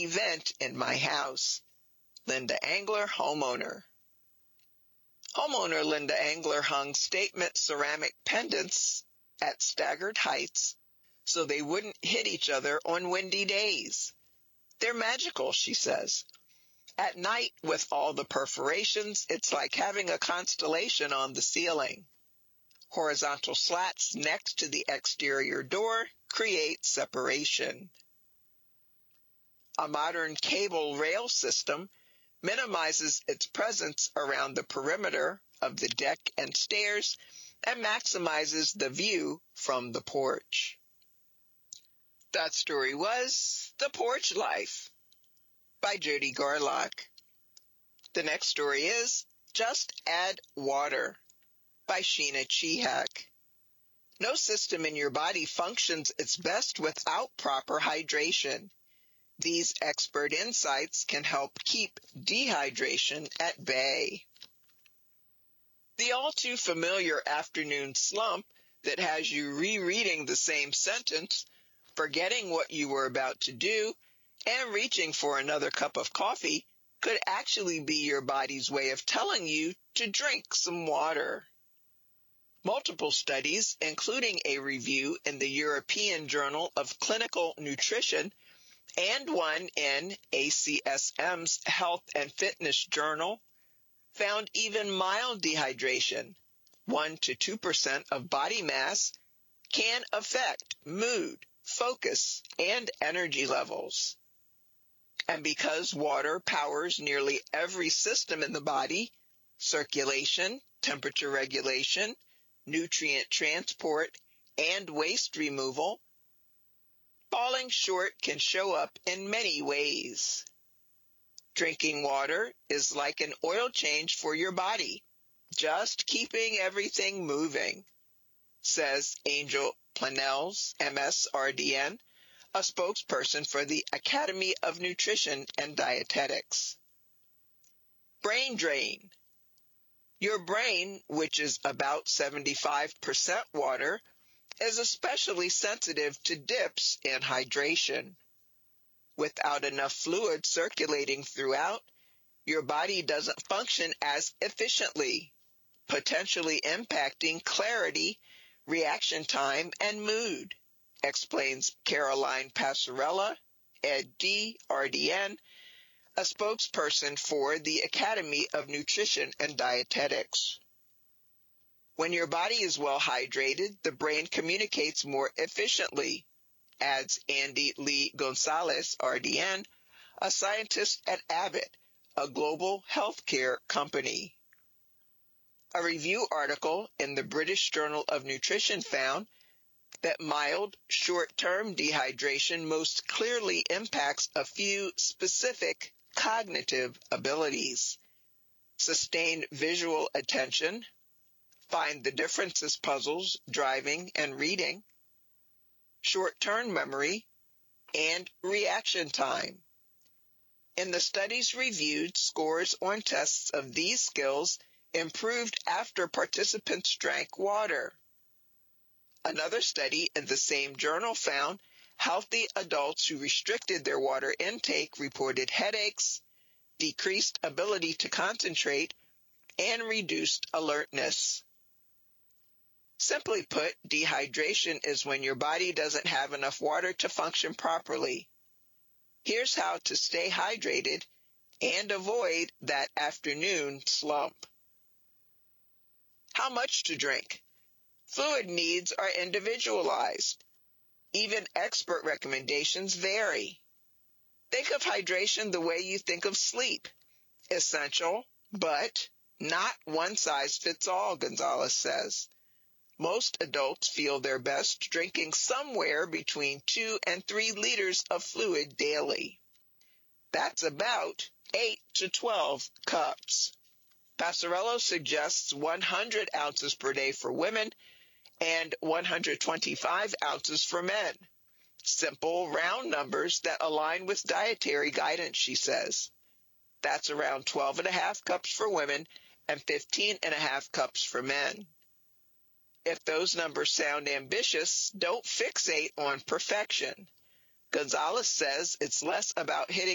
event in my house. Linda Angler, homeowner. Homeowner Linda Angler hung statement ceramic pendants at staggered heights so they wouldn't hit each other on windy days. They're magical, she says. At night, with all the perforations, it's like having a constellation on the ceiling. Horizontal slats next to the exterior door create separation. A modern cable rail system minimizes its presence around the perimeter of the deck and stairs and maximizes the view from the porch. That story was The Porch Life by Jody Garlock. The next story is Just Add Water by Sheena Chihak. No system in your body functions its best without proper hydration. These expert insights can help keep dehydration at bay. The all-too-familiar afternoon slump that has you rereading the same sentence, forgetting what you were about to do, and reaching for another cup of coffee could actually be your body's way of telling you to drink some water. Multiple studies, including a review in the European Journal of Clinical Nutrition and one in ACSM's Health and Fitness Journal, found even mild dehydration, 1 to 2% of body mass, can affect mood, focus, and energy levels. And because water powers nearly every system in the body, circulation, temperature regulation, nutrient transport, and waste removal, falling short can show up in many ways. Drinking water is like an oil change for your body, just keeping everything moving, says Angel Planels, MSRDN, a spokesperson for the Academy of Nutrition and Dietetics. Brain drain. Your brain, which is about 75% water, is especially sensitive to dips in hydration. Without enough fluid circulating throughout, your body doesn't function as efficiently, potentially impacting clarity, reaction time, and mood, explains Caroline Passarella, Ed.D., RDN, a spokesperson for the Academy of Nutrition and Dietetics. When your body is well hydrated, the brain communicates more efficiently, adds Andy Lee Gonzalez, RDN, a scientist at Abbott, a global healthcare company. A review article in the British Journal of Nutrition found that mild, short-term dehydration most clearly impacts a few specific cognitive abilities: sustained visual attention, find the differences puzzles, driving and reading, short-term memory, and reaction time. In the studies reviewed, scores on tests of these skills improved after participants drank water. Another study in the same journal found healthy adults who restricted their water intake reported headaches, decreased ability to concentrate, and reduced alertness. Simply put, dehydration is when your body doesn't have enough water to function properly. Here's how to stay hydrated and avoid that afternoon slump. How much to drink? Fluid needs are individualized. Even expert recommendations vary. Think of hydration the way you think of sleep. Essential, but not one size fits all, Gonzalez says. Most adults feel their best drinking somewhere between 2 and 3 liters of fluid daily. That's about 8 to 12 cups. Passarello suggests 100 ounces per day for women and 125 ounces for men. Simple, round numbers that align with dietary guidance, she says. That's around 12 and a half cups for women and 15 and a half cups for men. If those numbers sound ambitious, don't fixate on perfection. Gonzalez says it's less about hitting